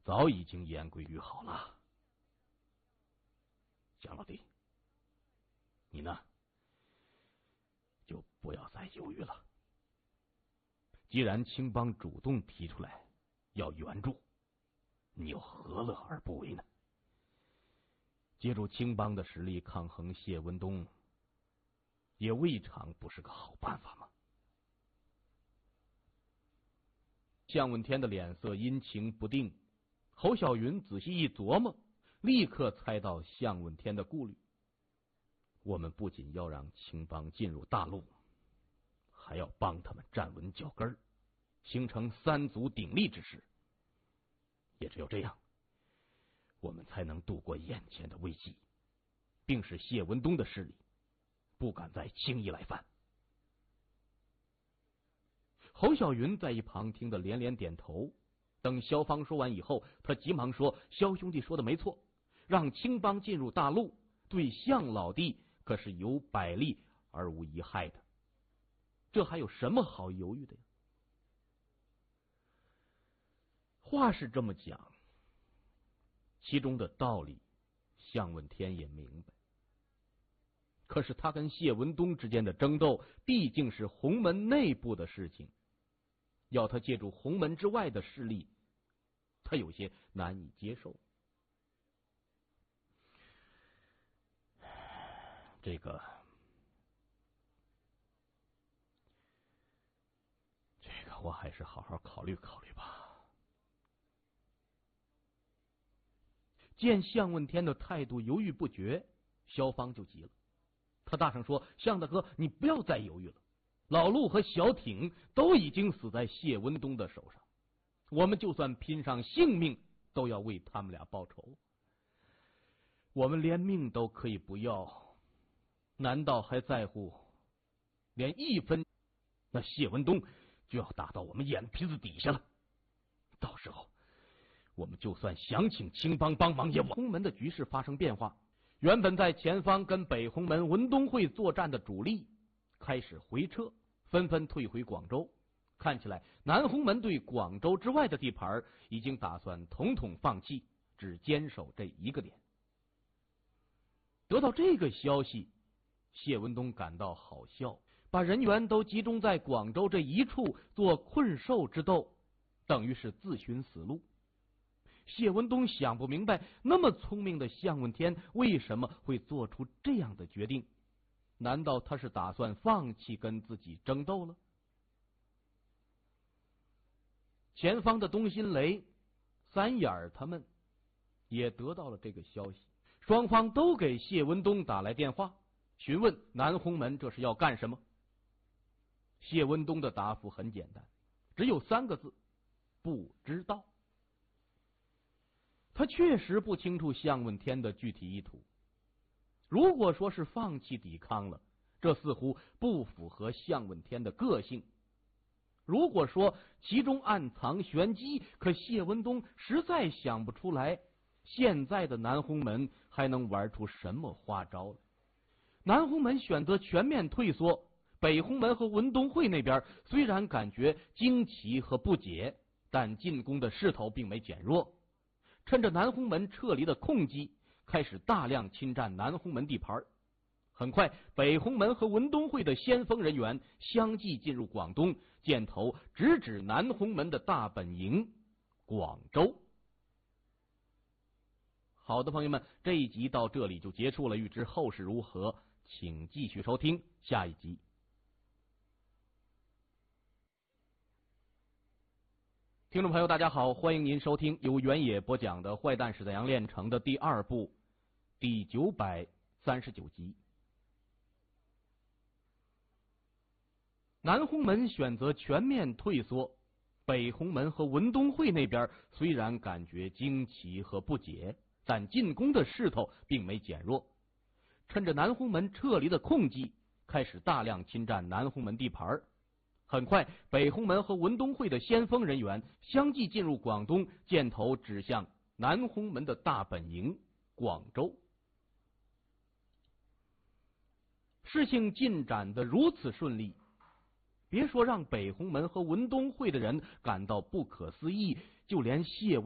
早已经言归于好了。蒋老弟，你呢，就不要再犹豫了。既然青帮主动提出来要援助，你又何乐而不为呢？借助青帮的实力抗衡谢文东，也未尝不是个好办法嘛。向问天的脸色阴晴不定，侯小云仔细一琢磨，立刻猜到向问天的顾虑。我们不仅要让青帮进入大陆，还要帮他们站稳脚跟，形成三足鼎立之势。也只有这样，我们才能度过眼前的危机，并使谢文东的势力不敢再轻易来犯。侯小云在一旁听得连连点头。等萧芳说完以后，他急忙说：“萧兄弟说的没错，让青帮进入大陆，对向老弟可是有百利而无一害的，这还有什么好犹豫的呀？”话是这么讲，其中的道理向问天也明白。可是他跟谢文东之间的争斗毕竟是洪门内部的事情，要他借助洪门之外的势力，他有些难以接受。这个我还是好好考虑考虑吧。见向问天的态度犹豫不决，萧芳就急了，他大声说：“向大哥，你不要再犹豫了，老陆和小挺都已经死在谢文东的手上，我们就算拼上性命都要为他们俩报仇。我们连命都可以不要，难道还在乎连一分？那谢文东就要打到我们眼皮子底下了，到时候我们就算想请青帮帮忙也洪门的局势发生变化，原本在前方跟北洪门文东会作战的主力开始回撤，纷纷退回广州。看起来南洪门对广州之外的地盘已经打算统统放弃，只坚守这一个点。得到这个消息，谢文东感到好笑，把人员都集中在广州这一处做困兽之斗，等于是自寻死路。谢文东想不明白，那么聪明的向问天为什么会做出这样的决定？难道他是打算放弃跟自己争斗了？前方的东辛雷、三眼儿他们也得到了这个消息，双方都给谢文东打来电话，询问南洪门这是要干什么。谢文东的答复很简单，只有3个字：不知道。他确实不清楚向问天的具体意图。如果说是放弃抵抗了，这似乎不符合向问天的个性。如果说其中暗藏玄机，可谢文东实在想不出来现在的南洪门还能玩出什么花招来。南洪门选择全面退缩，北洪门和文东会那边虽然感觉惊奇和不解，但进攻的势头并没减弱。趁着南洪门撤离的空机，开始大量侵占南洪门地盘。很快，北洪门和文东会的先锋人员相继进入广东，箭头直指南洪门的大本营广州。好的，朋友们，这一集到这里就结束了，欲知后事如何，请继续收听下一集。听众朋友大家好，欢迎您收听由原野播讲的《坏蛋是怎样炼成》的第2部第939集。南洪门选择全面退缩，北洪门和文东会那边虽然感觉惊奇和不解，但进攻的势头并没减弱。趁着南洪门撤离的空机，开始大量侵占南洪门地盘。很快，北洪门和文东会的先锋人员相继进入广东，箭头指向南洪门的大本营广州。事情进展得如此顺利，别说让北洪门和文东会的人感到不可思议，就连谢